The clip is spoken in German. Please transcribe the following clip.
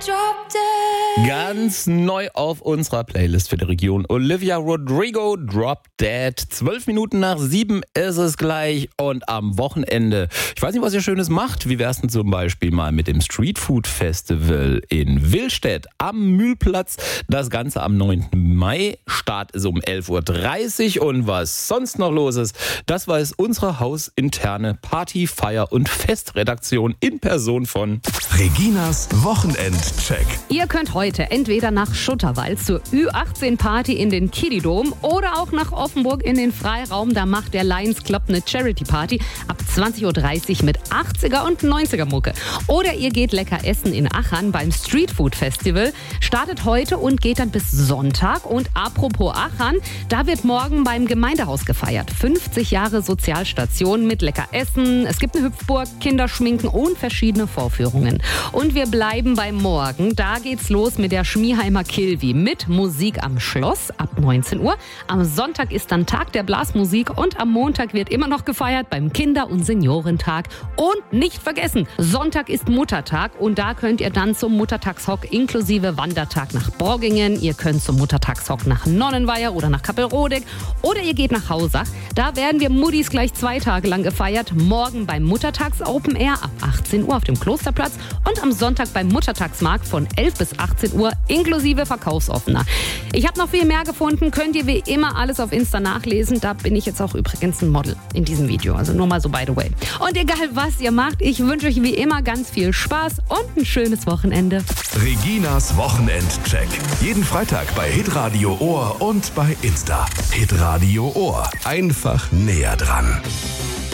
Ganz neu auf unserer Playlist für die Region Olivia Rodrigo, Drop Dead. 7:12 ist es gleich und am Wochenende, ich weiß nicht, was ihr Schönes macht. Wie wär's denn zum Beispiel mal mit dem Street Food Festival in Willstedt am Mühlplatz? Das Ganze am 9. Mai. Start ist um 11:30 Uhr und was sonst noch los ist, das weiß unsere hausinterne Party-, Feier- und Festredaktion in Person von Reginas Wochenendcheck. Ihr könnt heute entweder nach Schutterwald zur Ü18-Party in den Kiddie-Dom oder auch nach Offenburg in den Freiraum. Da macht der Lions Club eine Charity-Party ab 20:30 Uhr mit 80er und 90er Mucke. Oder ihr geht lecker essen in Achern beim Street Food Festival. Startet heute und geht dann bis Sonntag. Und apropos Achern, da wird morgen beim Gemeindehaus gefeiert. 50 Jahre Sozialstation mit lecker Essen. Es gibt eine Hüpfburg, Kinderschminken und verschiedene Vorführungen. Und wir bleiben beim Morgen. Da geht's los mit der Schmieheimer Kilvi mit Musik am Schloss ab 19 Uhr. Am Sonntag ist dann Tag der Blasmusik und am Montag wird immer noch gefeiert beim Kinder- und Seniorentag. Und nicht vergessen, Sonntag ist Muttertag und da könnt ihr dann zum Muttertagshock inklusive Wandertag nach Borgingen. Ihr könnt zum Muttertagshock nach Nonnenweiher oder nach Kappelrodeck oder ihr geht nach Hausach. Da werden wir Muddis gleich 2 Tage lang gefeiert. Morgen beim Muttertags Open Air ab 18 Uhr auf dem Klosterplatz und am Sonntag beim Muttertagsmarkt von 11 bis 18 Uhr inklusive Verkaufsoffener. Ich habe noch viel mehr gefunden, könnt ihr wie immer alles auf Insta nachlesen. Da bin ich jetzt auch übrigens ein Model in diesem Video, also nur mal so by the way. Und egal was ihr macht, ich wünsche euch wie immer ganz viel Spaß und ein schönes Wochenende. Reginas Wochenendcheck. Jeden Freitag bei Hitradio Ohr und bei Insta. Hitradio Ohr. Einfach näher dran.